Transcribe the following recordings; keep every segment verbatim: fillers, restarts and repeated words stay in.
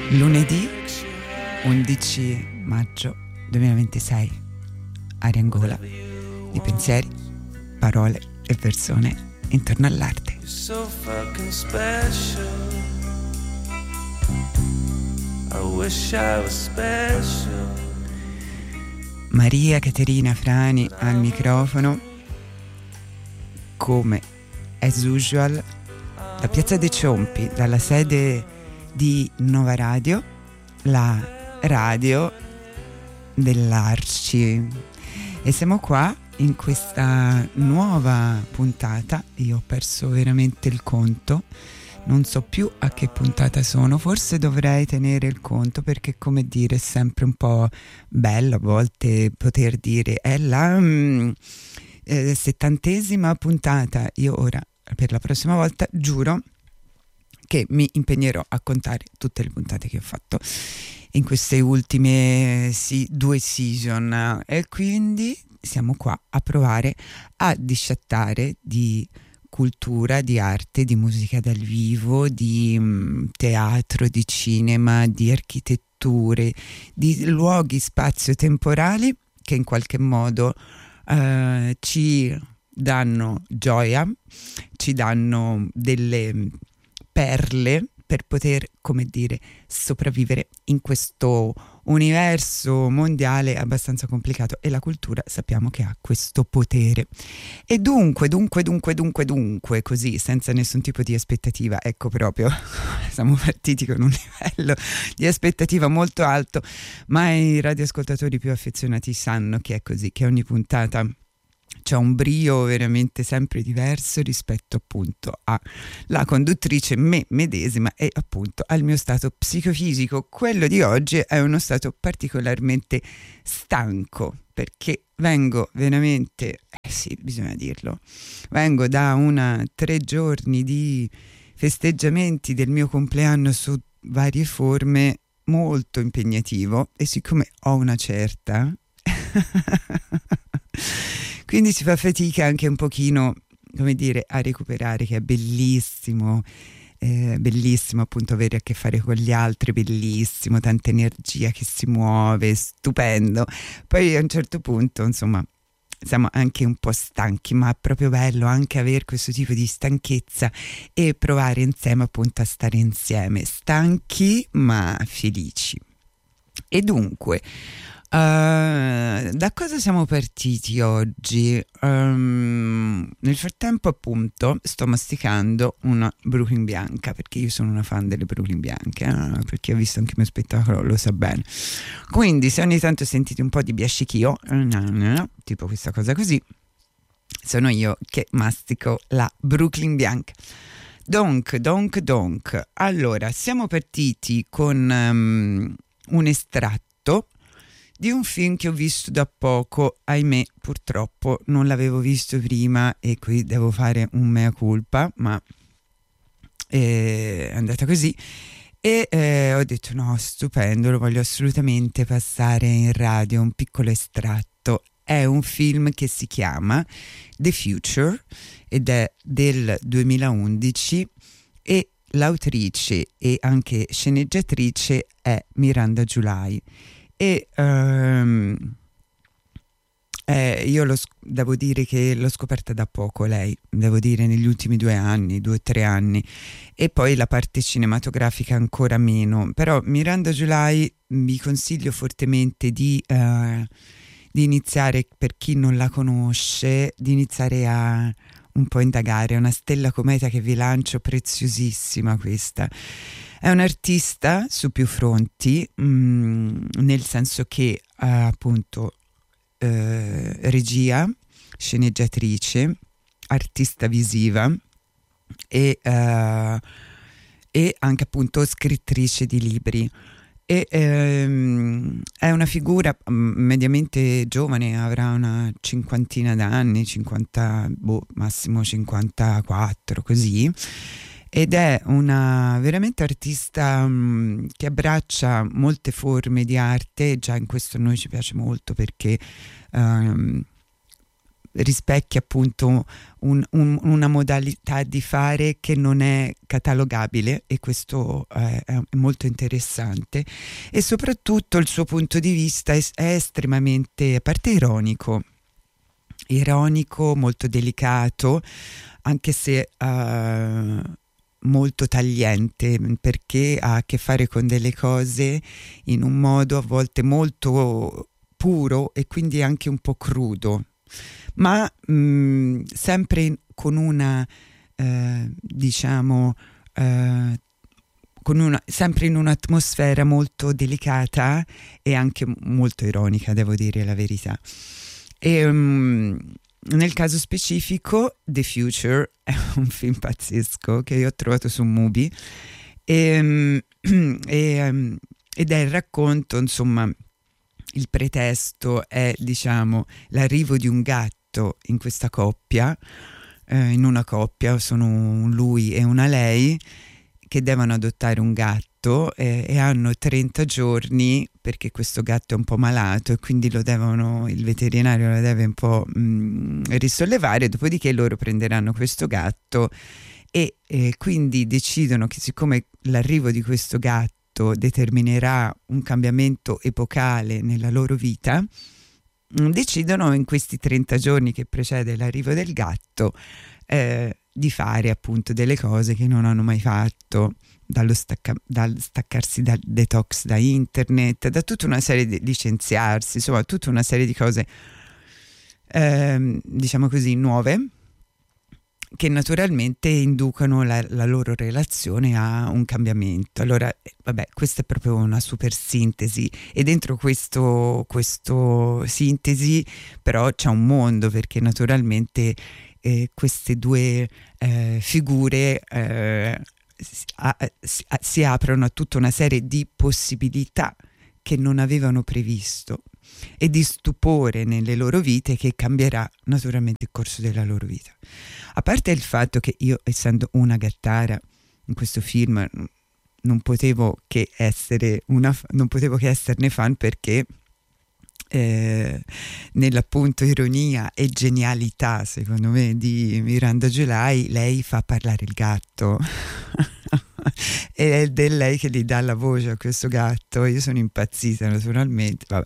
Lunedì undici maggio duemilaventisei, Aria Angola, di pensieri, parole e persone intorno all'arte. You're so fucking special. I wish I was special. Maria Caterina Frani al microfono, come as usual, da Piazza dei Ciompi, dalla sede di Nova Radio, la radio dell'Arci, e siamo qua in questa nuova puntata. Io ho perso veramente il conto, non so più a che puntata sono, forse dovrei tenere il conto, perché, come dire, è sempre un po' bello a volte poter dire è la mm, eh, settantesima puntata. Io ora, per la prossima volta, giuro che mi impegnerò a contare tutte le puntate che ho fatto in queste ultime sì, due season, e quindi siamo qua a provare a discettare di cultura, di arte, di musica dal vivo, di mh, teatro, di cinema, di architetture, di luoghi spazio-temporali che in qualche modo uh, ci danno gioia, ci danno delle perle per poter, come dire, sopravvivere in questo universo mondiale abbastanza complicato, e la cultura sappiamo che ha questo potere. E dunque, dunque, dunque, dunque, dunque, così, senza nessun tipo di aspettativa, ecco, proprio, siamo partiti con un livello di aspettativa molto alto, ma i radioascoltatori più affezionati sanno che è così, che ogni puntata c'è un brio veramente sempre diverso rispetto appunto alla conduttrice, me medesima, e appunto al mio stato psicofisico. Quello di oggi è uno stato particolarmente stanco, perché vengo veramente, eh sì, bisogna dirlo, vengo da una tre giorni di festeggiamenti del mio compleanno su varie forme, molto impegnativo, e siccome ho una certa quindi si fa fatica anche un pochino, come dire, a recuperare, che è bellissimo, eh, bellissimo appunto avere a che fare con gli altri, bellissimo, tanta energia che si muove, stupendo. Poi a un certo punto, insomma, siamo anche un po' stanchi, ma è proprio bello anche avere questo tipo di stanchezza e provare insieme appunto a stare insieme, stanchi ma felici. E dunque, Uh, da cosa siamo partiti oggi? Um, nel frattempo appunto sto masticando una Brooklyn bianca, perché io sono una fan delle Brooklyn bianche, eh? Perché ho visto anche il mio spettacolo, lo sa bene. Quindi se ogni tanto sentite un po' di biascichio, tipo questa cosa così, sono io che mastico la Brooklyn bianca. Donc, donc, donc, allora siamo partiti con um, un estratto di un film che ho visto da poco, ahimè, purtroppo non l'avevo visto prima, e qui devo fare un mea culpa, ma è andata così, e eh, ho detto no, stupendo, lo voglio assolutamente passare in radio, un piccolo estratto. È un film che si chiama The Future ed è del duemilaundici, e l'autrice e anche sceneggiatrice è Miranda July. E um, eh, io lo, devo dire che l'ho scoperta da poco lei, devo dire negli ultimi due anni, due o tre anni, e poi la parte cinematografica ancora meno. Però Miranda July vi consiglio fortemente di, uh, di iniziare, per chi non la conosce, di iniziare a un po' indagare. È una stella cometa che vi lancio, preziosissima questa. È un'artista su più fronti, mh, nel senso che ha appunto eh, regia, sceneggiatrice, artista visiva e, eh, e anche appunto scrittrice di libri. E ehm, è una figura mediamente giovane, avrà una cinquantina d'anni, cinquanta, boh, massimo cinquantaquattro, così. Ed è una veramente artista mh, che abbraccia molte forme di arte. Già in questo a noi ci piace molto, perché um, rispecchia appunto un, un, una modalità di fare che non è catalogabile, e questo è, è molto interessante. E soprattutto il suo punto di vista è, è estremamente, a parte ironico, ironico, molto delicato, anche se uh, molto tagliente, perché ha a che fare con delle cose in un modo a volte molto puro e quindi anche un po' crudo, ma mh, sempre in, con una eh, diciamo eh, con una, sempre in un'atmosfera molto delicata e anche molto ironica, devo dire la verità. E um, nel caso specifico The Future è un film pazzesco che io ho trovato su Mubi, e, um, e, um, ed è il racconto, insomma, il pretesto è, diciamo, l'arrivo di un gatto in questa coppia, eh, in una coppia, sono un lui e una lei che devono adottare un gatto, eh, e hanno trenta giorni perché questo gatto è un po' malato e quindi lo devono, il veterinario lo deve un po' mh, risollevare, dopodiché loro prenderanno questo gatto e eh, quindi decidono che, siccome l'arrivo di questo gatto determinerà un cambiamento epocale nella loro vita, decidono in questi trenta giorni che precede l'arrivo del gatto eh, di fare appunto delle cose che non hanno mai fatto, dallo stacca- dal staccarsi dal detox da internet, da tutta una serie di licenziarsi, insomma tutta una serie di cose eh, diciamo così nuove, che naturalmente inducono la, la loro relazione a un cambiamento. Allora, vabbè, questa è proprio una super sintesi, e dentro questo, questo sintesi però c'è un mondo, perché naturalmente eh, queste due eh, figure eh, si, a, si, a, si aprono a tutta una serie di possibilità che non avevano previsto e di stupore nelle loro vite, che cambierà naturalmente il corso della loro vita. A parte il fatto che io, essendo una gattara, in questo film non potevo che essere una non potevo che esserne fan, perché eh, nell'appunto ironia e genialità, secondo me, di Miranda July, lei fa parlare il gatto ed è lei che gli dà la voce a questo gatto. Io sono impazzita, naturalmente. Vabbè.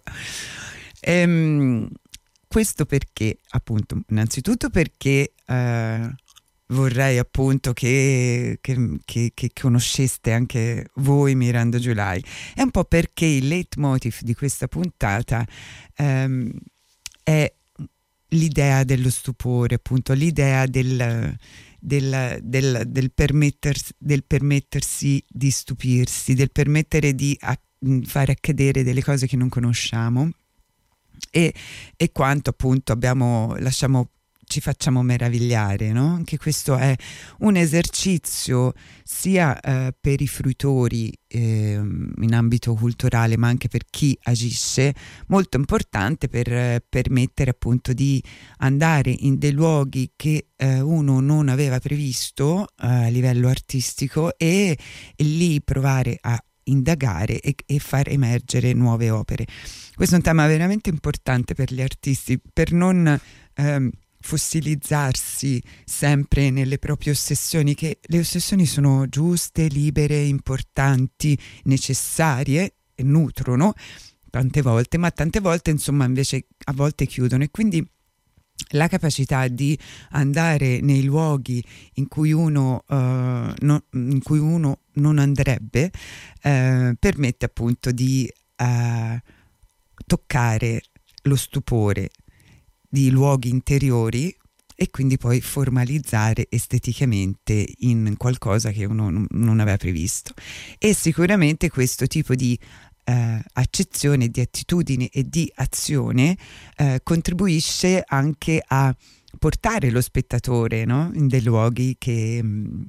Ehm, questo perché, appunto, innanzitutto perché eh, vorrei appunto che, che, che, che conosceste anche voi Miranda July, è un po' perché il leitmotiv di questa puntata ehm, è l'idea dello stupore, appunto l'idea del, del, del, del, permettersi, del permettersi di stupirsi, del permettere di a, fare accadere delle cose che non conosciamo, e, e quanto appunto abbiamo lasciamo ci facciamo meravigliare, no? Anche questo è un esercizio sia eh, per i fruitori eh, in ambito culturale, ma anche per chi agisce, molto importante per eh, permettere appunto di andare in dei luoghi che eh, uno non aveva previsto eh, a livello artistico, e, e lì provare a indagare e, e far emergere nuove opere. Questo è un tema veramente importante per gli artisti, per non ehm, fossilizzarsi sempre nelle proprie ossessioni, che le ossessioni sono giuste, libere, importanti, necessarie e nutrono tante volte, ma tante volte insomma invece a volte chiudono, e quindi la capacità di andare nei luoghi in cui uno, uh, no, in cui uno non andrebbe uh, permette appunto di uh, toccare lo stupore di luoghi interiori, e quindi poi formalizzare esteticamente in qualcosa che uno non, non aveva previsto. E sicuramente questo tipo di eh, accezione, di attitudine e di azione eh, contribuisce anche a portare lo spettatore, no? In dei luoghi che,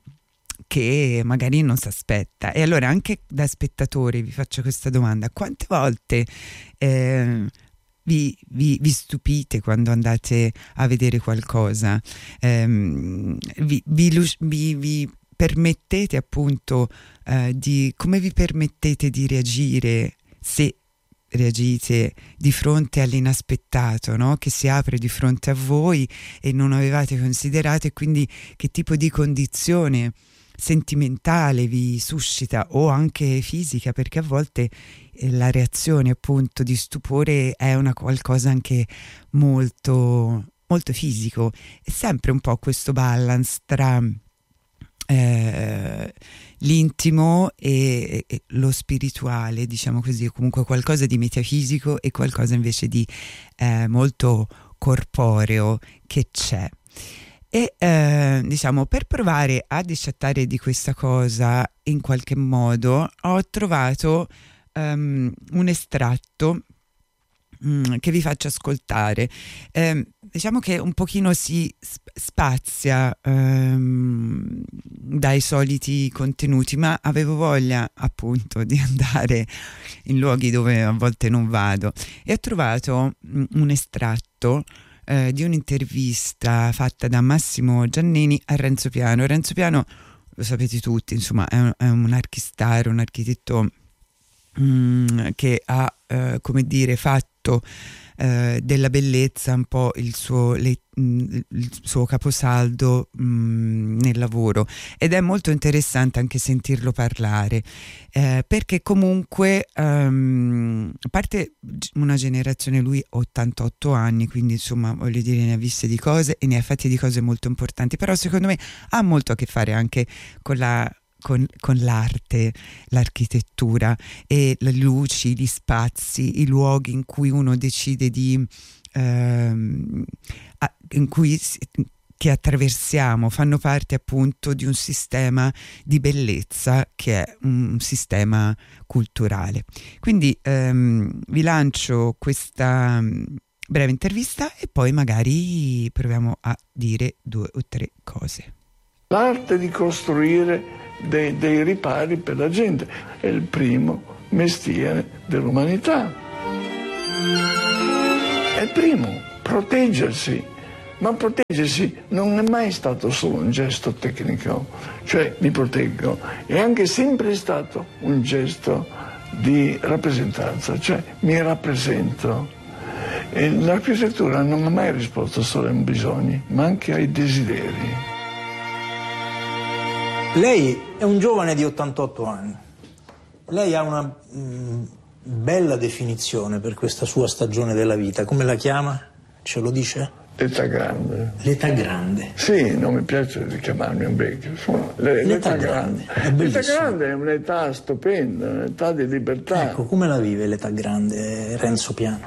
che magari non si aspetta. E allora anche da spettatore vi faccio questa domanda: quante volte eh, Vi, vi, vi stupite quando andate a vedere qualcosa? Ehm, vi, vi, vi, vi permettete appunto eh, di come vi permettete di reagire se reagite di fronte all'inaspettato, no? Che si apre di fronte a voi e non avevate considerato, e quindi che tipo di condizione sentimentale vi suscita, o anche fisica, perché a volte eh, la reazione appunto di stupore è una qualcosa anche molto molto fisico. È sempre un po' questo balance tra eh, l'intimo e, e lo spirituale, diciamo così, o comunque qualcosa di metafisico e qualcosa invece di eh, molto corporeo che c'è. E eh, diciamo, per provare a discettare di questa cosa in qualche modo, ho trovato um, un estratto um, che vi faccio ascoltare. Eh, diciamo che un pochino si spazia um, dai soliti contenuti, ma avevo voglia appunto di andare in luoghi dove a volte non vado, e ho trovato um, un estratto Eh, di un'intervista fatta da Massimo Giannini a Renzo Piano. Renzo Piano, lo sapete tutti, insomma, è un, è un archistar, un architetto mm, che ha, eh, come dire, fatto eh, della bellezza un po' il suo, le, mh, il suo caposaldo mh, nel lavoro, ed è molto interessante anche sentirlo parlare, eh, perché comunque um, a parte una generazione, lui ha ottantotto anni, quindi insomma voglio dire ne ha viste di cose e ne ha fatte di cose molto importanti, però secondo me ha molto a che fare anche con la Con, con l'arte, l'architettura e le luci, gli spazi, i luoghi in cui uno decide di ehm, a, in cui che attraversiamo, fanno parte appunto di un sistema di bellezza che è un sistema culturale. Quindi ehm, vi lancio questa breve intervista e poi magari proviamo a dire due o tre cose. L'arte di costruire dei, dei ripari per la gente è il primo mestiere dell'umanità. È il primo, proteggersi. Ma proteggersi non è mai stato solo un gesto tecnico, cioè mi proteggo, è anche sempre stato un gesto di rappresentanza, cioè mi rappresento. E l'architettura non ha mai risposto solo ai bisogni, ma anche ai desideri. Lei è un giovane di ottantotto anni. Lei ha una mh, bella definizione per questa sua stagione della vita. Come la chiama? Ce lo dice? L'età grande. L'età grande? Sì, non mi piace richiamarmi un vecchio. Insomma, l'età, l'età grande. grande. L'età grande è un'età stupenda, un'età di libertà. Ecco, come la vive l'età grande, Renzo Piano?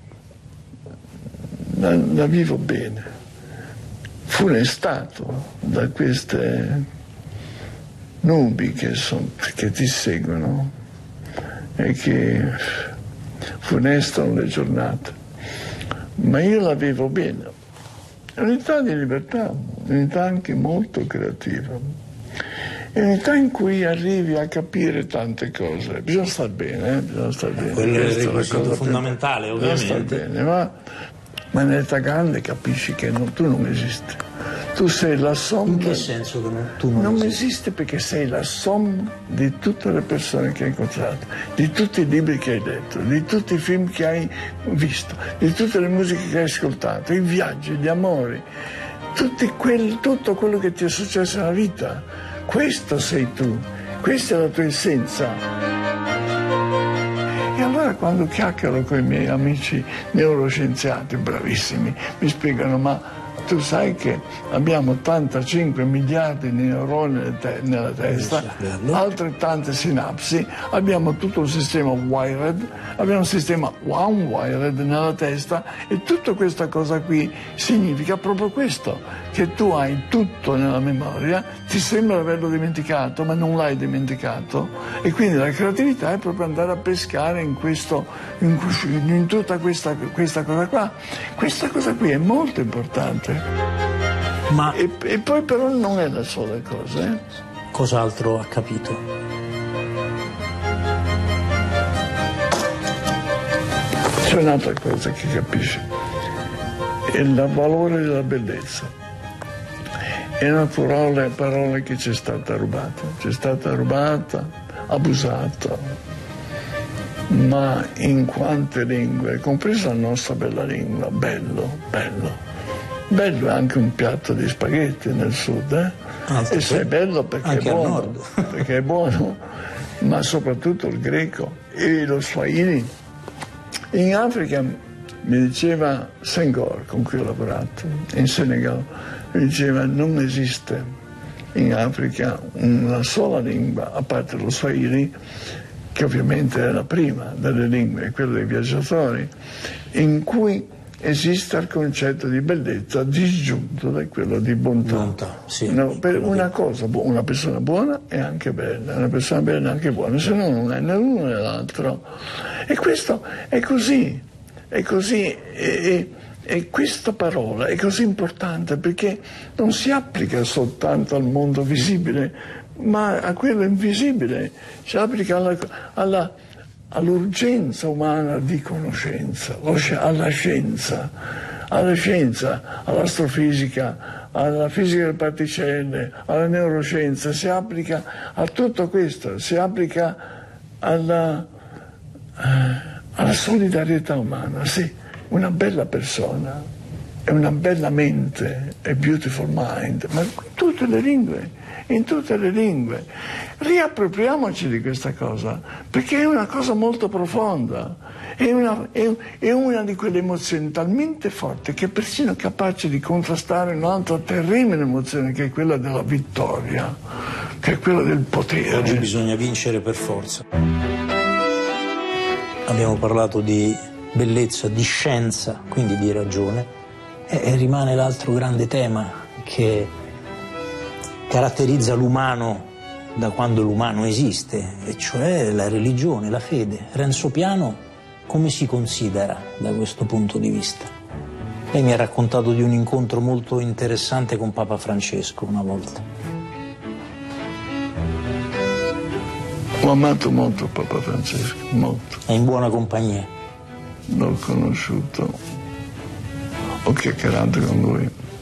La, la vivo bene. Funestato da queste nubi che, son, che ti seguono e che funestano le giornate, ma io la vivo bene. È un'età di libertà, un'età anche molto creativa, è un'età in cui arrivi a capire tante cose. Bisogna star bene, eh? Bisogna star bene. Quello è il requisito fondamentale, più... ovviamente. Bisogna star bene, ma, ma nell'età grande capisci che non, tu non esisti. Tu sei la somma. In che senso che non, tu non, non esisti? esiste, perché sei la somma di tutte le persone che hai incontrato, di tutti i libri che hai letto, di tutti i film che hai visto, di tutte le musiche che hai ascoltato, i viaggi, gli amori, tutti quelli, tutto quello che ti è successo nella vita. Questo sei tu, questa è la tua essenza. E allora quando chiacchiero con i miei amici neuroscienziati bravissimi, mi spiegano: ma tu sai che abbiamo ottantacinque miliardi di neuroni nella testa, altre tante sinapsi, abbiamo tutto un sistema wired, abbiamo un sistema one wired nella testa, e tutta questa cosa qui significa proprio questo, che tu hai tutto nella memoria, ti sembra averlo dimenticato, ma non l'hai dimenticato, e quindi la creatività è proprio andare a pescare in questo, in, in tutta questa, questa cosa qua. Questa cosa qui è molto importante. Ma e, e poi però non è la sola cosa, eh? Cos'altro ha capito? C'è un'altra cosa che capisci, è il valore della bellezza. È una parola, parola che ci è stata rubata, ci è stata rubata, abusata. ma in quante lingue, compresa la nostra bella lingua. Bello, bello. Bello è anche un piatto di spaghetti nel sud, eh? Ah, e se è bello perché è buono, perché è buono, ma soprattutto il greco e lo swahili. In Africa mi diceva Senghor, con cui ho lavorato, in Senegal, mi diceva non esiste in Africa una sola lingua, a parte lo swahili, che ovviamente è la prima delle lingue, quella dei viaggiatori, in cui esiste il concetto di bellezza disgiunto da quello di bontà. bontà sì, no, per una cosa, una persona buona è anche bella, una persona bella è anche buona, se no non è né l'uno né l'altro. E questo è così, è così, e, e, e questa parola è così importante perché non si applica soltanto al mondo visibile, ma a quello invisibile, si applica alla, alla all'urgenza umana di conoscenza, alla scienza, alla scienza, all'astrofisica, alla fisica delle particelle, alla neuroscienza, si applica a tutto questo, si applica alla, alla solidarietà umana. Sì, una bella persona è una bella mente, a beautiful mind, ma in tutte le lingue. in tutte le lingue. Riappropriamoci di questa cosa, perché è una cosa molto profonda, è una, è, è una di quelle emozioni talmente forti che è persino capace di contrastare un'altra terribile emozione, che è quella della vittoria, che è quella del potere. Oggi bisogna vincere per forza. Abbiamo parlato di bellezza, di scienza, quindi di ragione, e, e rimane l'altro grande tema che caratterizza l'umano da quando l'umano esiste, e cioè la religione, la fede. Renzo Piano come si considera da questo punto di vista? Lei mi ha raccontato di un incontro molto interessante con Papa Francesco una volta. Ho amato molto Papa Francesco, molto. È in buona compagnia? L'ho conosciuto, ho chiacchierato con lui.